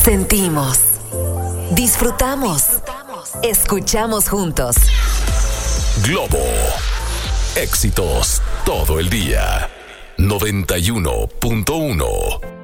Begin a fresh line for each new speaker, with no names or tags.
Sentimos, disfrutamos, escuchamos juntos.
Globo. Éxitos todo el día. 91.1